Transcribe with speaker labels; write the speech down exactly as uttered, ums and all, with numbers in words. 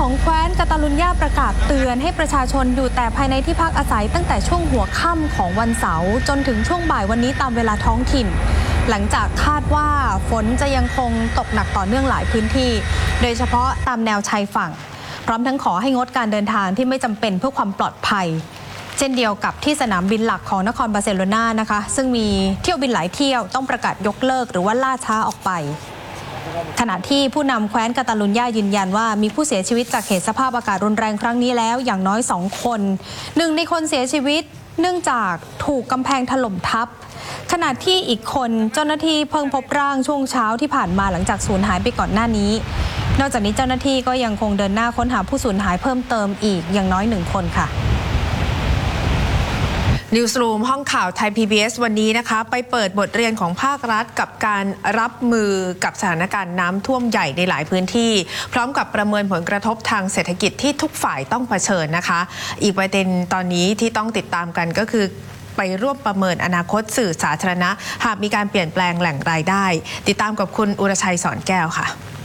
Speaker 1: ของแคว้นกาตาลุญญาประกาศเตือนให้ประชาชนอยู่แต่ภายในที่พักอาศัยตั้งแต่ช่วงหัวค่ำของวันเสาร์จนถึงช่วงบ่ายวันนี้ตามเวลาท้องถิ่นหลังจากคาดว่าฝนจะยังคงตกหนักต่อเนื่องหลายพื้นที่โดยเฉพาะตามแนวชายฝั่งพร้อมทั้งขอให้งดการเดินทางที่ไม่จำเป็นเพื่อความปลอดภัยเช่นเดียวกับที่สนามบินหลักของนครบาร์เซโลนานะคะซึ่งมีเที่ยวบินหลายเที่ยวต้องประกาศยกเลิกหรือว่าล่าช้าออกไปขณะที่ผู้นำแคว้นกาตาลุญญายืนยันว่ามีผู้เสียชีวิตจากเหตุสภาพอากาศรุนแรงครั้งนี้แล้วอย่างน้อยสองคนหนึ่งในคนเสียชีวิตเนื่องจากถูกกำแพงถล่มทับขณะที่อีกคนเจ้าหน้าที่เพิ่งพบร่างช่วงเช้าที่ผ่านมาหลังจากสูญหายไปก่อนหน้านี้นอกจากนี้เจ้าหน้าที่ก็ยังคงเดินหน้าค้นหาผู้สูญหายเพิ่มเติมอีกอย่างน้อยหนึ่งคนค่ะ
Speaker 2: นิวส์รูมห้องข่าวไทย พี บี เอส วันนี้นะคะไปเปิดบทเรียนของภาครัฐกับการรับมือกับสถานการณ์น้ำท่วมใหญ่ในหลายพื้นที่พร้อมกับประเมินผลกระทบทางเศรษฐกิจที่ทุกฝ่ายต้องเผชิญนะคะอีกประเด็นตอนนี้ที่ต้องติดตามกันก็คือไปร่วมประเมินอนาคตสื่อสาธารณะหากมีการเปลี่ยนแปลงแหล่งรายได้ติดตามกับคุณอุรชัยสอนแก้วค่ะ